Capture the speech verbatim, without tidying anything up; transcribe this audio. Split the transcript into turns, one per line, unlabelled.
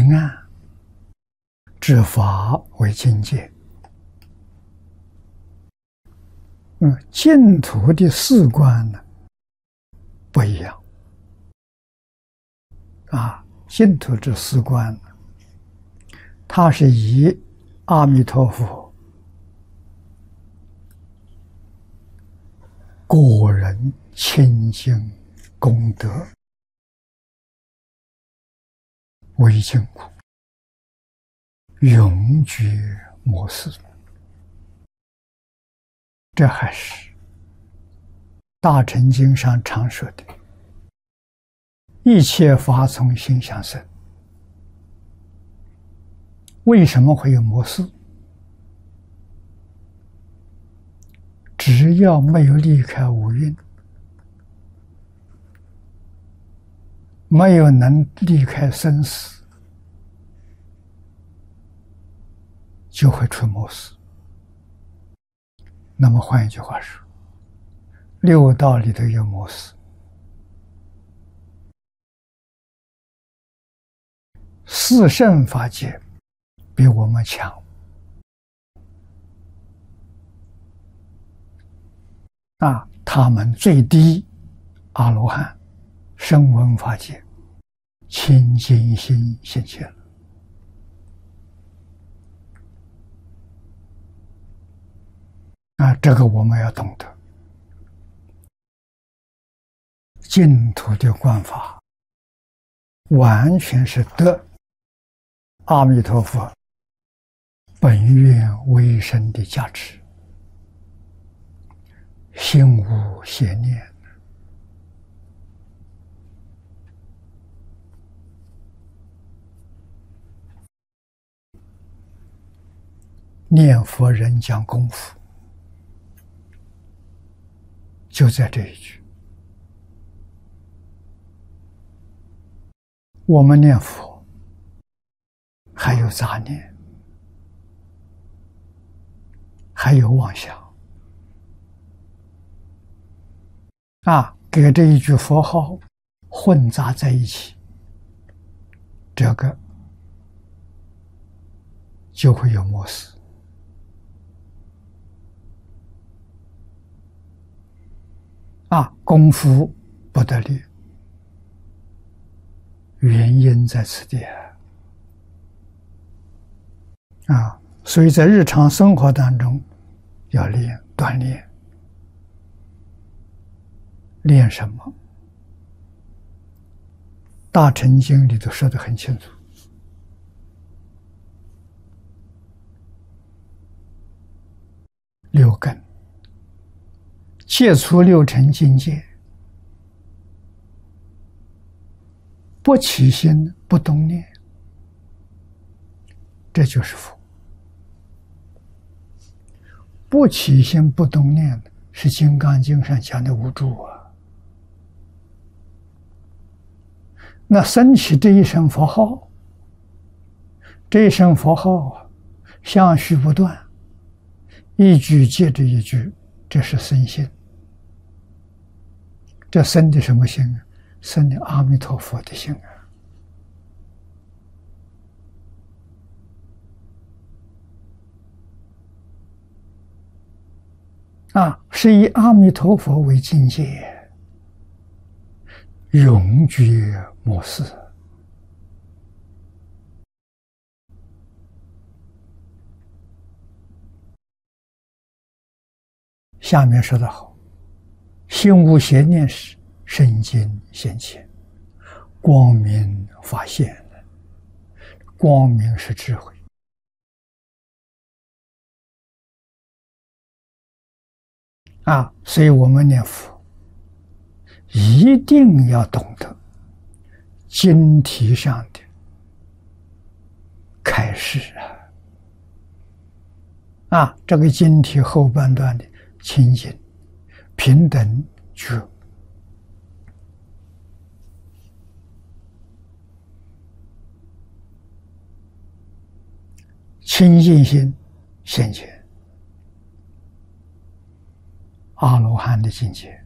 明暗，知法为境界。嗯，净土的四观呢不一样啊。净土这四观呢，它是以阿弥陀佛个人清净功德为禁锢，永绝莫视。这还是大乘经上常说的一切法从心想生。为什么会有模式？只要没有离开五蕴，没有能离开生死，就会出模式。那么换一句话说，六道里头有模式，四圣法界比我们强啊！他们最低阿罗汉声闻法界清净心现前了啊！这个我们要懂得，净土的观法完全是得阿弥陀佛本愿威神的价值，心无邪念，念佛人讲功夫就在这一句。我们念佛还有杂念，还有妄想啊，给这一句佛号混杂在一起，这个就会有模式啊，功夫不得力，原因在此地啊。所以在日常生活当中要练锻炼。练什么？大乘经里头说得很清楚，六根，戒除六尘境界，不起心不动念，这就是佛。不起心不动念是《金刚经》上讲的无住啊。那升起这一声佛号，这一声佛号相续不断，一句接着一句，这是生心。这生的什么心啊？生的阿弥陀佛的心啊！啊，是以阿弥陀佛为境界，永绝莫视。下面说得好，心无邪念时，身经现前，光明发现了。光明是智慧啊，所以我们念佛一定要懂得经题上的开示啊！啊，这个经题后半段的清净、平等、觉，清净心现前，阿罗汉的境界。